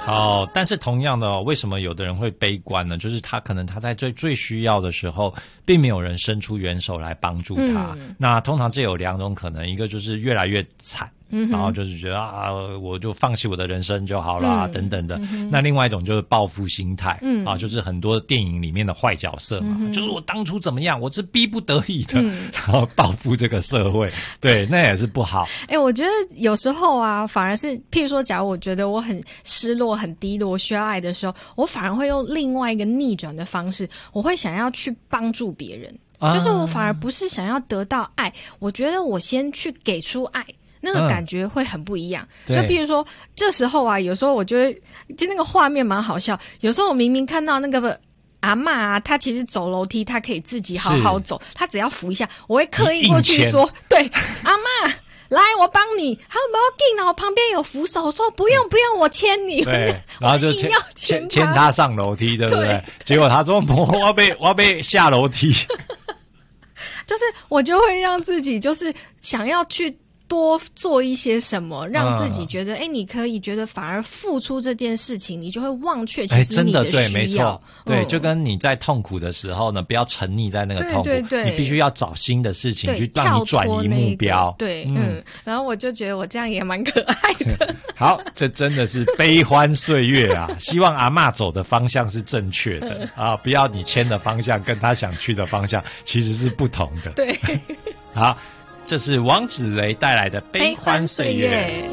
哦，但是同样的哦，为什么有的人会悲观呢？就是他可能他在最需要的时候，并没有人伸出援手来帮助他。那通常这有两种可能，一个就是越来越惨。然后就是觉得啊，我就放弃我的人生就好啦，等等的。那另外一种就是报复心态，就是很多电影里面的坏角色嘛，就是我当初怎么样，我是逼不得已的，然后报复这个社会，对，那也是不好。 我觉得有时候啊，反而是譬如说，假如我觉得我很失落、很低落、需要爱的时候，我反而会用另外一个逆转的方式，我会想要去帮助别人，就是我反而不是想要得到爱，我觉得我先去给出爱。那个感觉会很不一样，就譬如说这时候啊，有时候我觉得就那个画面蛮好笑，有时候我明明看到那个阿嬷啊，她其实走楼梯她可以自己好好走，她只要扶一下，我会刻意过去说，对，阿嬷来我帮你，他说不要紧啦，我旁边有扶手，说不用我牵你， 对，然后就牵他上楼梯，对不对？结果他说我要被下楼梯， 就是我就会让自己就是想要去多做一些什么，让自己觉得你可以觉得反而付出这件事情，你就会忘却其实你的需要。 对，没错，对，就跟你在痛苦的时候呢，不要沉溺在那个痛苦，对，你必须要找新的事情去让你转移目标。 对，然后我就觉得我这样也蛮可爱的。 好，这真的是悲欢岁月啊！希望阿嬷走的方向是正确的啊，不要你牵的方向跟他想去的方向其实是不同的。 对， 好。这是王芷蕾带来的悲欢岁月。